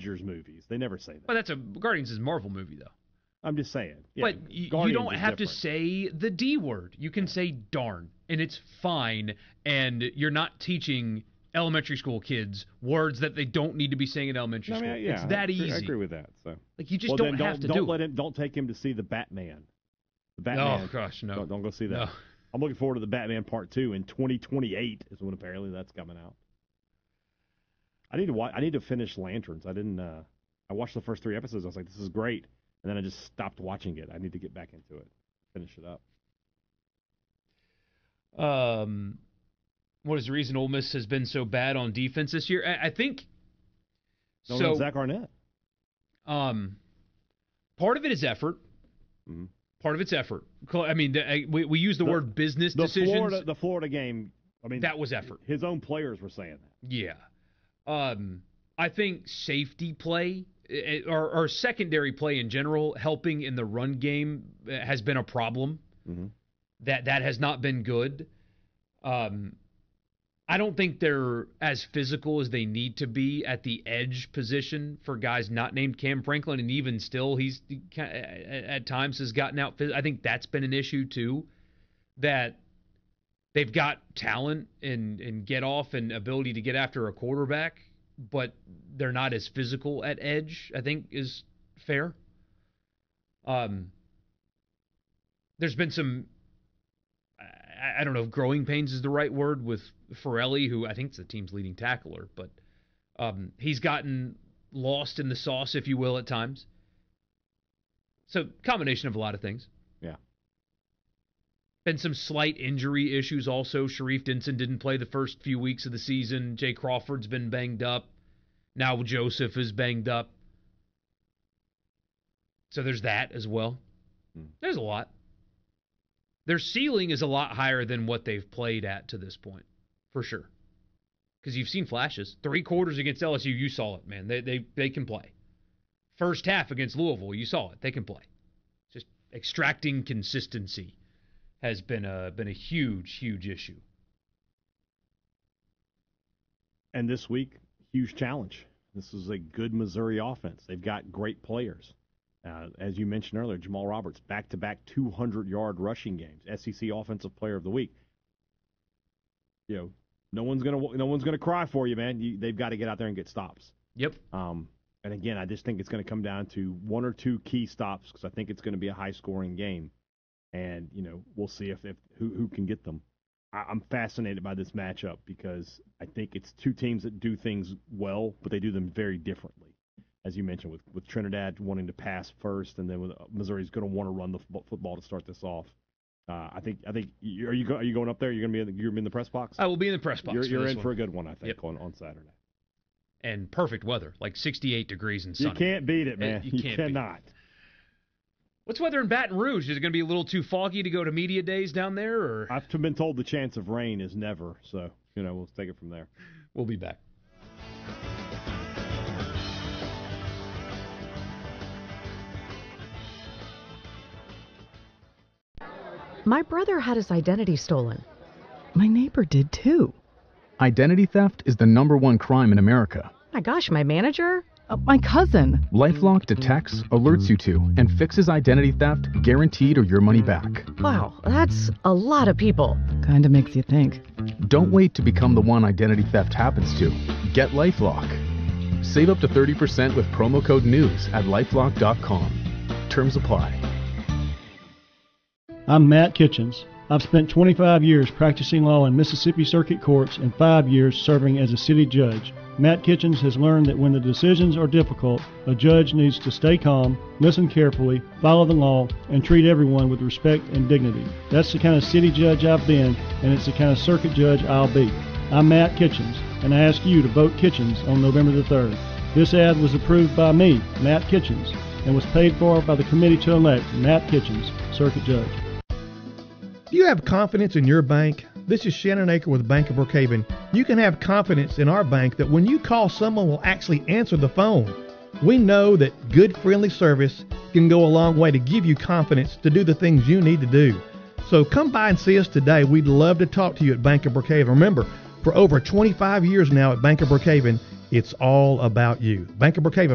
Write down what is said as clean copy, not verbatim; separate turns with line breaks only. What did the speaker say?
Avengers movies. They never say that.
But Guardians is a Marvel movie, though.
I'm just saying. Yeah,
but you don't have to say the D word. You can say darn, and it's fine, and you're not teaching elementary school kids words that they don't need to be saying in elementary school. It's that easy.
I agree with that. So
you just don't have to do it.
Don't take him to see the Batman.
Oh, gosh, no.
Don't go see that.
No.
I'm looking forward to the Batman Part 2 in 2028 is when apparently that's coming out. I need to finish Lanterns. I watched the first 3 episodes. I was like, this is great. And then I just stopped watching it. I need to get back into it. Finish it up.
What is the reason Ole Miss has been so bad on defense this year? I think
Zach Arnett.
Part of it is effort.
Mm-hmm.
Part of it's effort. I mean, we use the word business decisions.
The Florida game, I mean,
that was effort.
His own players were saying that.
Yeah. I think safety play or secondary play in general, helping in the run game, has been a problem.
Mm-hmm.
That has not been good. I don't think they're as physical as they need to be at the edge position for guys not named Cam Franklin, and even still, he's at times has gotten out. I think that's been an issue too, that they've got talent and get off and ability to get after a quarterback, but they're not as physical at edge, I think is fair. There's been some, I don't know if growing pains is the right word, with Farrelly, who I think is the team's leading tackler, but he's gotten lost in the sauce, if you will, at times. So, combination of a lot of things.
Yeah.
Been some slight injury issues also. Sharif Denson didn't play the first few weeks of the season. Jay Crawford's been banged up. Now Joseph is banged up. So there's that as well. There's a lot. Their ceiling is a lot higher than what they've played at to this point, for sure. Because you've seen flashes. 3 quarters against LSU, you saw it, man. They can play. First half against Louisville, you saw it. They can play. Just extracting consistency has been a huge, huge issue.
And this week, huge challenge. This is a good Missouri offense. They've got great players. As you mentioned earlier, Jamal Roberts, back-to-back 200-yard rushing games, SEC Offensive Player of the Week. You know, no one's gonna cry for you, man. They've got to get out there and get stops.
Yep.
And again, I just think it's going to come down to 1 or 2 key stops, because I think it's going to be a high-scoring game, and we'll see if who can get them. I'm fascinated by this matchup because I think it's 2 teams that do things well, but they do them very differently. As you mentioned, with Trinidad wanting to pass first, and then with Missouri's going to want to run the football to start this off. I think. Are you going up there? You're going to be in the press box?
I will be in the press box.
You're in for a good one, I think, on Saturday.
And perfect weather, like 68 degrees and sunny.
You can't beat it, man. You cannot.
What's weather in Baton Rouge? Is it going to be a little too foggy to go to media days down there? Or
I've been told the chance of rain is never. So we'll take it from there.
We'll be back.
My brother had his identity stolen.
My neighbor did too.
Identity theft is the #1 crime in America.
My gosh, my manager?
My cousin.
LifeLock detects, alerts you to, and fixes identity theft, guaranteed or your money back.
Wow, that's a lot of people.
Kinda makes you think.
Don't wait to become the one identity theft happens to. Get LifeLock. Save up to 30% with promo code NEWS at LifeLock.com. Terms apply.
I'm Matt Kitchens. I've spent 25 years practicing law in Mississippi Circuit Courts and 5 years serving as a city judge. Matt Kitchens has learned that when the decisions are difficult, a judge needs to stay calm, listen carefully, follow the law, and treat everyone with respect and dignity. That's the kind of city judge I've been, and it's the kind of circuit judge I'll be. I'm Matt Kitchens, and I ask you to vote Kitchens on November the 3rd. This ad was approved by me, Matt Kitchens, and was paid for by the committee to elect Matt Kitchens, circuit judge.
Do you have confidence in your bank? This is Shannon Aker with Bank of Brookhaven. You can have confidence in our bank that when you call, someone will actually answer the phone. We know that good, friendly service can go a long way to give you confidence to do the things you need to do. So come by and see us today. We'd love to talk to you at Bank of Brookhaven. Remember, for over 25 years now at Bank of Brookhaven, it's all about you. Bank of Brookhaven.